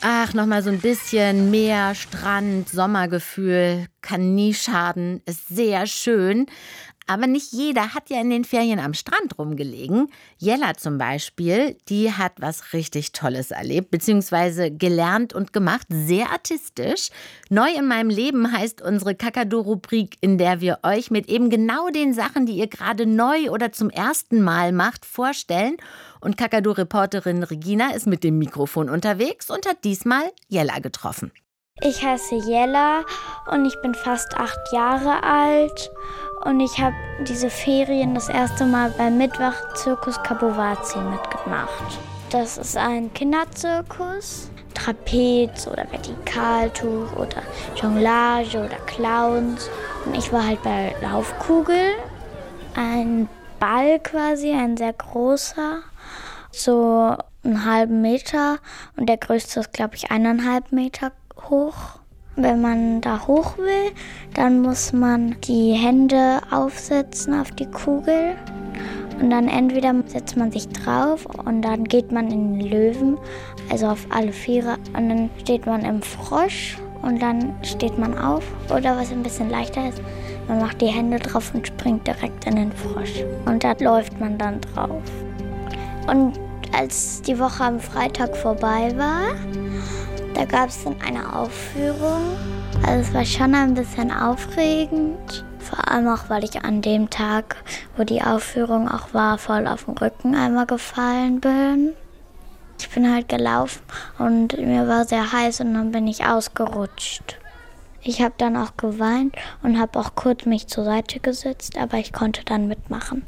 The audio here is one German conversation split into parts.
Ach, nochmal so ein bisschen Meer, Strand, Sommergefühl, kann nie schaden, ist sehr schön. Aber nicht jeder hat ja in den Ferien am Strand rumgelegen. Jella zum Beispiel, die hat was richtig Tolles erlebt, beziehungsweise gelernt und gemacht, sehr artistisch. Neu in meinem Leben heißt unsere Kakadu-Rubrik, in der wir euch mit eben genau den Sachen, die ihr gerade neu oder zum ersten Mal macht, vorstellen. Und Kakadu-Reporterin Regina ist mit dem Mikrofon unterwegs und hat diesmal Jella getroffen. Ich heiße Jella und ich bin fast 8 Jahre alt und ich habe diese Ferien das erste Mal beim Mitwach-Zirkus Kabowazi mitgemacht. Das ist ein Kinderzirkus, Trapez oder Vertikaltuch oder Jonglage oder Clowns. Und ich war halt bei Laufkugel, ein Ball quasi, ein sehr großer, so einen halben Meter und der größte ist, glaube ich, 1,5 Meter hoch. Wenn man da hoch will, dann muss man die Hände aufsetzen auf die Kugel und dann entweder setzt man sich drauf und dann geht man in den Löwen, also auf alle Viere, und dann steht man im Frosch und dann steht man auf. Oder was ein bisschen leichter ist, man macht die Hände drauf und springt direkt in den Frosch und da läuft man dann drauf. Und als die Woche am Freitag vorbei war, da gab es dann eine Aufführung. Also es war schon ein bisschen aufregend. Vor allem auch, weil ich an dem Tag, wo die Aufführung auch war, voll auf den Rücken einmal gefallen bin. Ich bin halt gelaufen und mir war sehr heiß und dann bin ich ausgerutscht. Ich habe dann auch geweint und habe auch kurz mich zur Seite gesetzt, aber ich konnte dann mitmachen.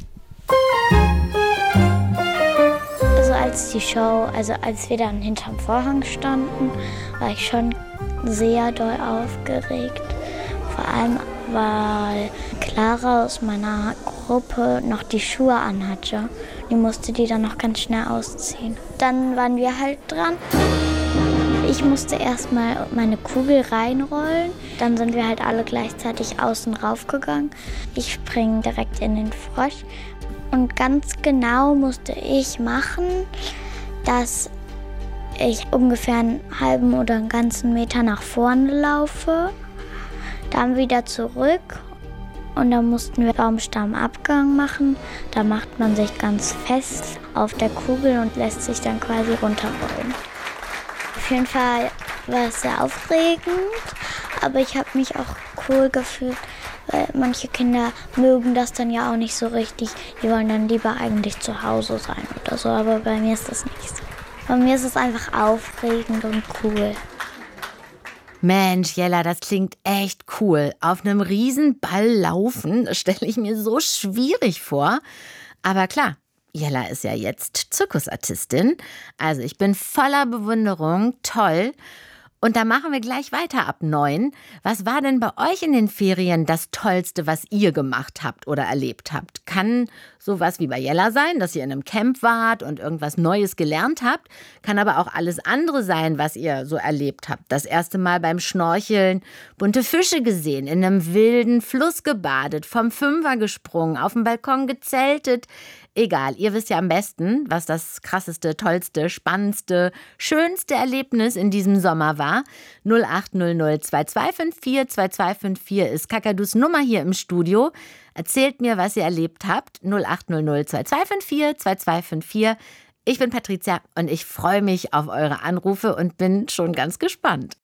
Als wir dann hinterm Vorhang standen, war ich schon sehr doll aufgeregt. Vor allem, weil Clara aus meiner Gruppe noch die Schuhe anhatte. Die musste die dann noch ganz schnell ausziehen. Dann waren wir halt dran. Ich musste erstmal meine Kugel reinrollen. Dann sind wir halt alle gleichzeitig außen raufgegangen. Ich springe direkt in den Frosch. Und ganz genau musste ich machen, dass ich ungefähr einen halben oder einen ganzen Meter nach vorne laufe, dann wieder zurück und dann mussten wir Baumstammabgang machen. Da macht man sich ganz fest auf der Kugel und lässt sich dann quasi runterrollen. Auf jeden Fall war es sehr aufregend, aber ich habe mich auch cool gefühlt, weil manche Kinder mögen das dann ja auch nicht so richtig. Die wollen dann lieber eigentlich zu Hause sein oder so, aber bei mir ist das nicht so. Bei mir ist es einfach aufregend und cool. Mensch, Jella, das klingt echt cool. Auf einem Riesenball laufen, das stelle ich mir so schwierig vor. Aber klar, Jella ist ja jetzt Zirkusartistin. Also ich bin voller Bewunderung, toll. Und da machen wir gleich weiter ab 9. Was war denn bei euch in den Ferien das Tollste, was ihr gemacht habt oder erlebt habt? Kann sowas wie bei Jella sein, dass ihr in einem Camp wart und irgendwas Neues gelernt habt. Kann aber auch alles andere sein, was ihr so erlebt habt. Das erste Mal beim Schnorcheln bunte Fische gesehen, in einem wilden Fluss gebadet, vom Fünfer gesprungen, auf dem Balkon gezeltet. Egal, ihr wisst ja am besten, was das krasseste, tollste, spannendste, schönste Erlebnis in diesem Sommer war. 0800 2254 2254 ist Kakadus Nummer hier im Studio. Erzählt mir, was ihr erlebt habt. 0800 2254 2254. Ich bin Patricia und ich freue mich auf eure Anrufe und bin schon ganz gespannt.